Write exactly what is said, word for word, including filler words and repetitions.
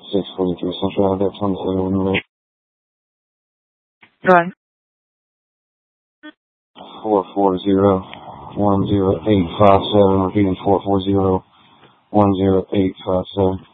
six forty-three Central Ave, twenty-seven minutes. Right. four four zero one zero eight five seven, repeating four four zero one zero eight five seven.